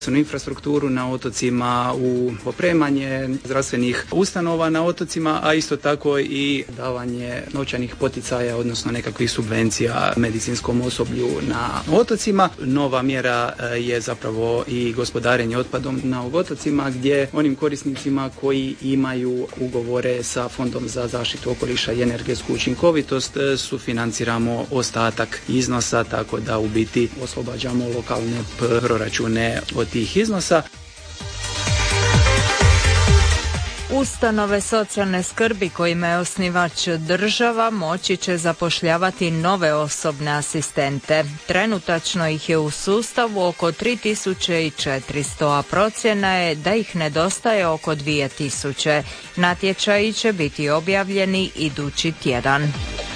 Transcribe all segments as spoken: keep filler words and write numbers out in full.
infrastrukturu na otocima, u opremanje zdravstvenih ustanova na otocima, a isto tako i davanje novčanih poticaja, odnosno nekakvih subvencija medicinskom osoblju na otocima. Nova mjera je zapravo i gospodarenje otpadom na otocima, gdje onim korisnicima koji imaju ugovore sa Fondom za zaštitu okoliša i energetsku učinkovitost sufinanciramo ostatak iznosa, tako da u biti oslobađamo lokalne proračune od tih iznosa. Ustanove socijalne skrbi kojima je osnivač država moći će zapošljavati nove osobne asistente. Trenutačno ih je u sustavu oko tri tisuće četiristo, a procjena je da ih nedostaje oko dvije tisuće. Natječaji će biti objavljeni idući tjedan.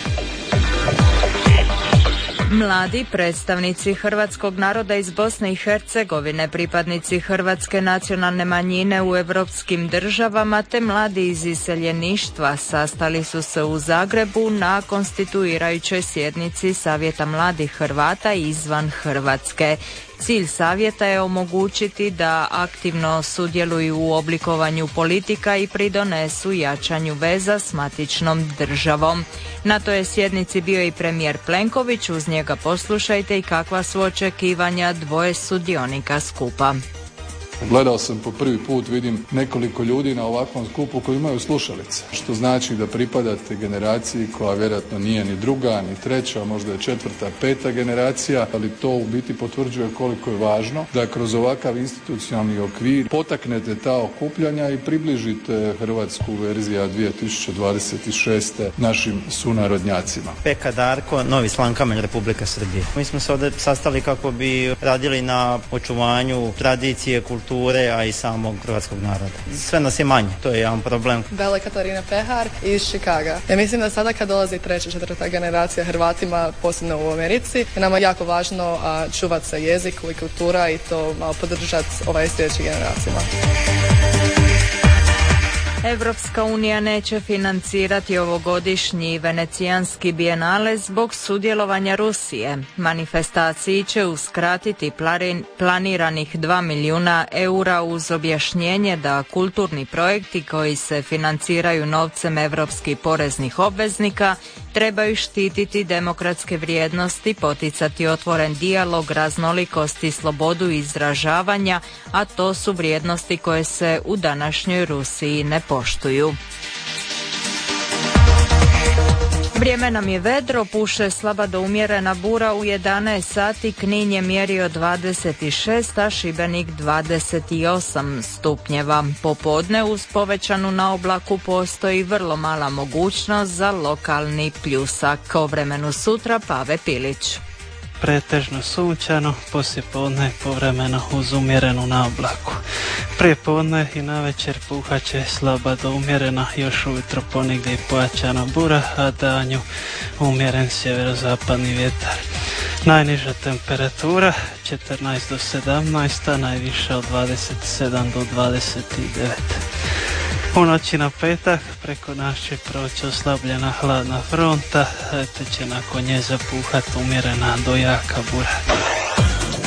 Mladi predstavnici hrvatskog naroda iz Bosne i Hercegovine, pripadnici hrvatske nacionalne manjine u europskim državama te mladi iz iseljeništva sastali su se u Zagrebu na konstituirajućoj sjednici Savjeta mladih Hrvata izvan Hrvatske. Cilj savjeta je omogućiti da aktivno sudjeluju u oblikovanju politika i pridonesu jačanju veza s matičnom državom. Na toj je sjednici bio i premijer Plenković, uz njega poslušajte i kakva su očekivanja dvoje sudionika skupa. Gledao sam po prvi put, vidim nekoliko ljudi na ovakvom skupu koji imaju slušalice, što znači da pripadate generaciji koja vjerojatno nije ni druga, ni treća, možda je četvrta, peta generacija, ali to u biti potvrđuje koliko je važno da kroz ovakav institucionalni okvir potaknete ta okupljanja i približite hrvatsku verziju dvije tisuće dvadeset šeste našim sunarodnjacima. Peka Darko, Novi Slankamen, Republika Srbije. Mi smo se ovdje sastali kako bi radili na očuvanju tradicije, kulture, a i samog hrvatskog naroda. Sve nas je manje, to je jedan problem. Bela Katarina Pehar iz Chicaga. Ja mislim da sada kad dolazi treća, četvrta generacija Hrvatima, posebno u Americi, je nama jako važno čuvati se jezik i kultura i to malo podržati ovaj sljedeći generacijama. Evropska unija neće financirati ovogodišnji venecijanski bijenale zbog sudjelovanja Rusije. Manifestaciji će uskratiti planiranih dva milijuna eura uz objašnjenje da kulturni projekti koji se financiraju novcem evropskih poreznih obveznika trebaju štititi demokratske vrijednosti, poticati otvoren dijalog, raznolikost i slobodu izražavanja, a to su vrijednosti koje se u današnjoj Rusiji ne poštuju. Vrijeme nam je vedro, puše slaba do umjerena bura u jedanaest sati, Knin je mjerio dvadeset šest, a Šibenik dvadeset osam stupnjeva. Popodne uz povećanu naoblaku postoji vrlo mala mogućnost za lokalni pljusak. O vremenu sutra Pave Pilić. Pretežno sunčano, poslijepodne povremeno uz umjerenu naoblaku. Prije podne i navečer puhaće slaba do umjerena, još ujutro ponegdje i pojačana bura, a danju umjeren sjeverozapadni vjetar. Najniža temperatura četrnaest do sedamnaest, a najviša od dvadeset sedam do dvadeset devet. U noći na petak preko nas će proći oslabljena hladna fronta, te će nakon nje zapuhati umjerena do jaka bura.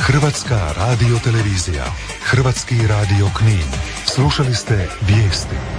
Hrvatska radio televizija, Hrvatski radio Knin. Slušali ste vijesti.